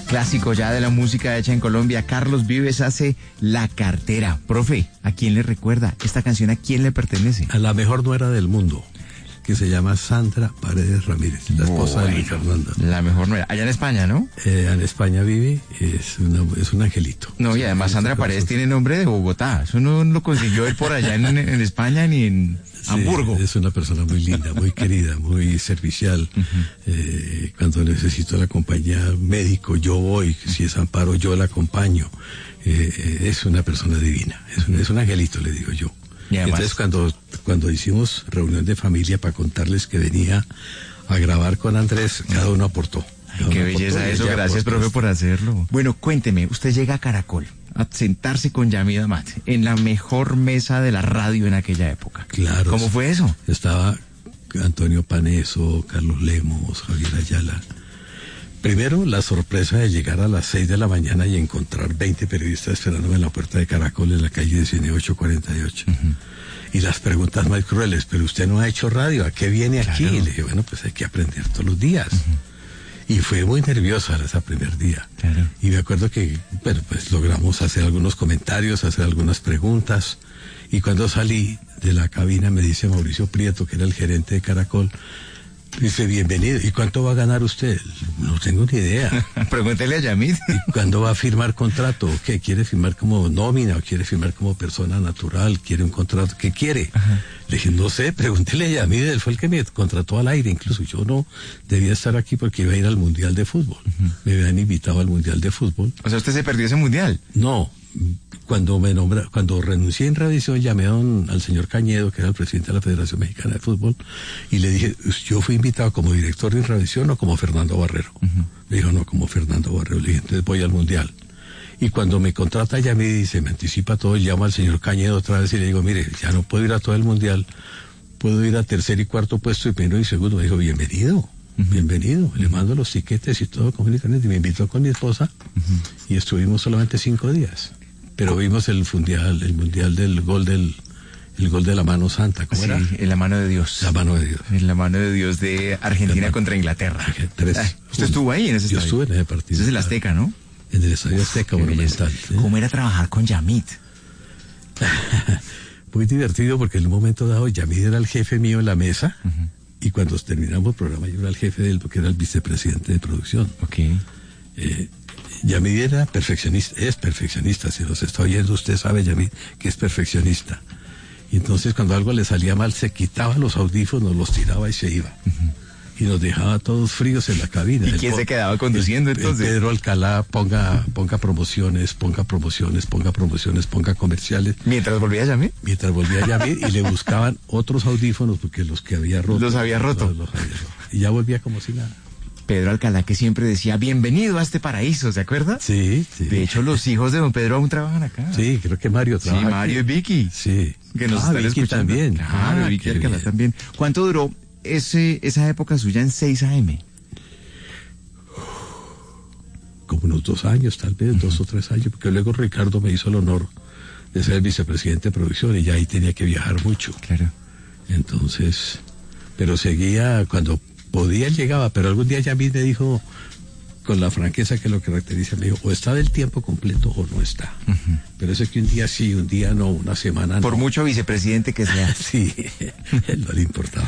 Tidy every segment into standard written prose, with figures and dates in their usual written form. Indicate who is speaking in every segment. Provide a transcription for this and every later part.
Speaker 1: Clásico ya de la música hecha en Colombia. Carlos Vives hace La Cartera. Profe, ¿a quién le recuerda? ¿Esta canción a quién le pertenece?
Speaker 2: A la mejor nuera del mundo, que se llama Sandra Paredes Ramírez, la esposa de Luis Fernando.
Speaker 1: La mejor nuera. Allá en España, ¿no?
Speaker 2: En España vive, es un angelito.
Speaker 1: No, y además Sandra Paredes tiene nombre de Bogotá. Eso no lo consiguió él por allá en España ni en Hamburgo.
Speaker 2: Es una persona muy linda, muy querida, muy servicial. Cuando necesito la compañía médico, yo voy. Si es amparo, yo la acompaño. Es una persona divina. Es un angelito, le digo yo. Y entonces cuando hicimos reunión de familia para contarles que venía a grabar con Andrés, cada uno aportó.
Speaker 1: Qué belleza eso, gracias profe por hacerlo. Bueno, cuénteme, usted llega a Caracol a sentarse con Yamid Amad en la mejor mesa de la radio en aquella época.
Speaker 2: Claro.
Speaker 1: ¿Cómo fue eso?
Speaker 2: Estaba Antonio Paneso, Carlos Lemos, Javier Ayala. Primero, la sorpresa de llegar a las 6 de la mañana y encontrar 20 periodistas esperándome en la puerta de Caracol en la calle 19848. Y las preguntas más crueles, pero usted no ha hecho radio, ¿a qué viene aquí? Y le dije, bueno, pues hay que aprender todos los días. Y fue muy nerviosa ese primer día.
Speaker 1: Claro.
Speaker 2: Y me acuerdo que, bueno, pues logramos hacer algunos comentarios, hacer algunas preguntas. Y cuando salí de la cabina me dice Mauricio Prieto, que era el gerente de Caracol, dice, bienvenido. ¿Y cuánto va a ganar usted? No tengo ni idea.
Speaker 1: Pregúntele a Yamid.
Speaker 2: ¿Y cuándo va a firmar contrato? ¿Qué? ¿Quiere firmar como nómina o quiere firmar como persona natural? ¿Quiere un contrato? ¿Qué quiere? Ajá. Le dije, no sé, pregúntele a Yamid, él fue el que me contrató al aire. Incluso yo no debía estar aquí porque iba a ir al Mundial de Fútbol. Me habían invitado al Mundial de Fútbol.
Speaker 1: O sea, ¿usted se perdió ese Mundial?
Speaker 2: No. Cuando renuncié en Revisión, llamé al señor Cañedo, que era el presidente de la Federación Mexicana de Fútbol, y le dije, yo fui invitado como director de Revisión o como Fernando Barrero. Le dijo, no, como Fernando Barrero. Le dije, entonces voy al Mundial. Y cuando me contrata ya me dice, me anticipa todo, llamo al señor Cañedo otra vez y le digo, mire, ya no puedo ir a todo el Mundial, puedo ir a tercer y cuarto puesto y primero y segundo. Me dijo, bienvenido. Bienvenido, le mando los tiquetes y todo, comunicaciones, y me invitó con mi esposa y estuvimos solamente 5 días. Pero vimos el mundial del gol de la mano santa, ¿cómo era?
Speaker 1: En la mano de Dios.
Speaker 2: La mano de Dios.
Speaker 1: En la mano de Dios de Argentina contra Inglaterra. ¿Usted estuvo ahí en ese estadio?
Speaker 2: Yo estuve en ese partido.
Speaker 1: Ese es el Azteca, ¿no?
Speaker 2: En el Estadio Azteca Monumental. ¿Sí?
Speaker 1: ¿Cómo era trabajar con Yamid?
Speaker 2: Muy divertido porque en un momento dado Yamid era el jefe mío en la mesa y cuando terminamos el programa yo era el jefe de él porque era el vicepresidente de producción.
Speaker 1: Okay.
Speaker 2: Yamid era perfeccionista, es perfeccionista, si los está oyendo usted sabe Yamid que es perfeccionista. Y entonces cuando algo le salía mal se quitaba los audífonos, los tiraba y se iba. Y nos dejaba todos fríos en la cabina.
Speaker 1: ¿Y quién se quedaba conduciendo entonces?
Speaker 2: Pedro Alcalá, ponga promociones, ponga comerciales.
Speaker 1: ¿Mientras volvía Yamid?
Speaker 2: Mientras volvía Yamid y le buscaban otros audífonos porque los que había roto.
Speaker 1: Los había roto.
Speaker 2: Y ya volvía como si nada.
Speaker 1: Pedro Alcalá que siempre decía, bienvenido a este paraíso, ¿se acuerda?
Speaker 2: Sí, sí.
Speaker 1: De hecho, los hijos de don Pedro aún trabajan acá.
Speaker 2: Sí, creo que Mario trabaja.
Speaker 1: Sí, Mario
Speaker 2: aquí.
Speaker 1: Y Vicky.
Speaker 2: Sí.
Speaker 1: Que nos están
Speaker 2: Vicky
Speaker 1: escuchando.
Speaker 2: También.
Speaker 1: Claro, Vicky Alcalá también. ¿Cuánto duró esa época suya en 6 AM?
Speaker 2: Como unos 2 años, tal vez, 2 o 3 años, porque luego Ricardo me hizo el honor de ser el vicepresidente de producción y ya ahí tenía que viajar mucho.
Speaker 1: Claro.
Speaker 2: Entonces, pero seguía, cuando podía llegaba, pero algún día Yamid me dijo, con la franqueza que lo caracteriza, me dijo, o está del tiempo completo o no está. Pero eso es que un día sí, un día no, una semana no.
Speaker 1: Por mucho vicepresidente que sea.
Speaker 2: Sí, él no le importaba.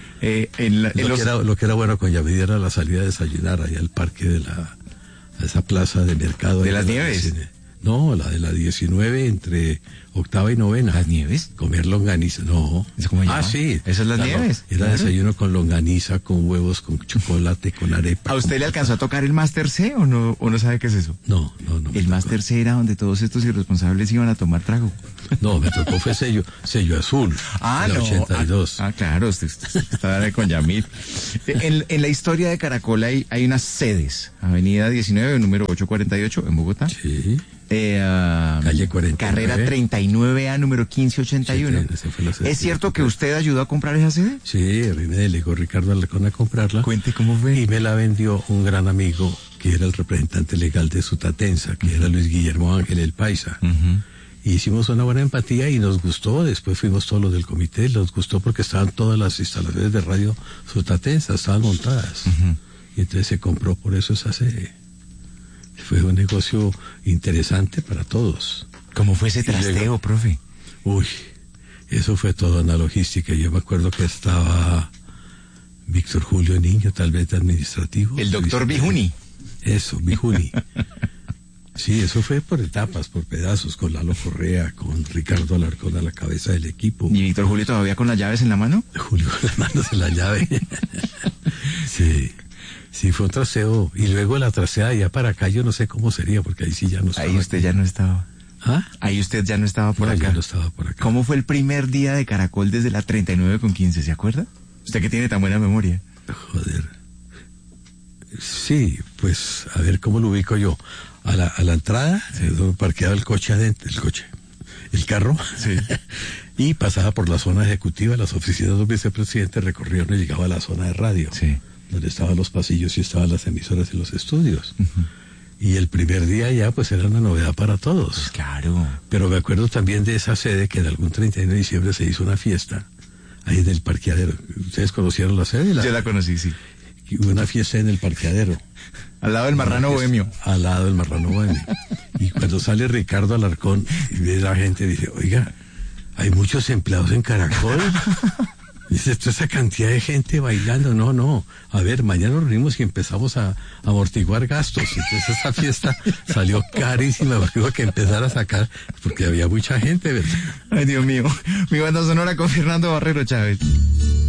Speaker 1: Lo
Speaker 2: que era bueno con Yamid era la salida a desayunar allá al parque a esa plaza de mercado.
Speaker 1: ¿De las Nieves?
Speaker 2: No, la de la 19 entre 8ª y 9ª.
Speaker 1: ¿Las Nieves?
Speaker 2: Comer longaniza, no.
Speaker 1: ¿Cómo
Speaker 2: llama? Sí.
Speaker 1: ¿Esas las Nieves?
Speaker 2: Era desayuno con longaniza, con huevos, con chocolate, con arepa.
Speaker 1: ¿A usted le alcanzó a tocar el Master C o no sabe qué es eso?
Speaker 2: No.
Speaker 1: El Master C era donde todos estos irresponsables iban a tomar trago.
Speaker 2: No, me tocó fue sello azul.
Speaker 1: No.
Speaker 2: 82.
Speaker 1: Claro, usted estaba con Yamid. En la historia de Caracol hay unas sedes. Avenida 19, número 848, en Bogotá.
Speaker 2: Sí. Calle 49.
Speaker 1: Carrera 39A, número 1581. Sí, ¿es cierto que usted ayudó a comprar esa sede?
Speaker 2: Sí, a mí me delegó Ricardo Alarcón a comprarla.
Speaker 1: Cuente cómo fue.
Speaker 2: Y me la vendió un gran amigo que era el representante legal de Sutatensa, que era Luis Guillermo Ángel, el Paisa. Hicimos una buena empatía y nos gustó. Después fuimos todos los del comité, nos gustó porque estaban todas las instalaciones de radio Sutatensa, estaban montadas. Y entonces se compró por eso esa sede. Fue un negocio interesante para todos.
Speaker 1: ¿Cómo fue ese trasteo, profe?
Speaker 2: Uy, eso fue toda una logística. Yo me acuerdo que estaba Víctor Julio Niño, tal vez de administrativo.
Speaker 1: El doctor Bijuni.
Speaker 2: Eso, Bijuni. Sí, eso fue por etapas, por pedazos, con Lalo Correa, con Ricardo Alarcón a la cabeza del equipo.
Speaker 1: ¿Y Víctor Julio todavía con las llaves en la mano?
Speaker 2: Julio con las manos en la llave. Sí, fue un traseo. Y luego la traseada ya para acá, yo no sé cómo sería, porque ahí sí ya no estaba.
Speaker 1: Ahí usted ya no estaba.
Speaker 2: ¿Ah?
Speaker 1: Ahí usted ya no estaba por acá.
Speaker 2: Ya no estaba por acá.
Speaker 1: ¿Cómo fue el primer día de Caracol desde la 39/15, se acuerda? Usted que tiene tan buena memoria.
Speaker 2: Joder. Sí, pues, a ver cómo lo ubico yo. A la entrada, parqueaba el coche adentro, el carro,
Speaker 1: sí.
Speaker 2: Y pasaba por la zona ejecutiva, las oficinas del vicepresidente, recorría y llegaba a la zona de radio,
Speaker 1: sí,
Speaker 2: donde estaban los pasillos y estaban las emisoras y los estudios. Y el primer día ya, pues, era una novedad para todos.
Speaker 1: Pues claro.
Speaker 2: Pero me acuerdo también de esa sede que en algún 31 de diciembre se hizo una fiesta, ahí en el parqueadero. ¿Ustedes conocieron la sede?
Speaker 1: Yo la conocí, sí.
Speaker 2: Hubo una fiesta en el parqueadero.
Speaker 1: Al lado del Marrano Bohemio.
Speaker 2: Al lado del Marrano Bohemio. Y cuando sale Ricardo Alarcón y ve a la gente, dice, oiga, hay muchos empleados en Caracol. Dice, toda esa cantidad de gente bailando. No. A ver, mañana nos reunimos y empezamos a amortiguar gastos. Entonces esa fiesta salió carísima, porque hubo que empezar a sacar, porque había mucha gente, ¿verdad?
Speaker 1: Ay, Dios mío. Mi banda sonora con Fernando Barrero Chávez.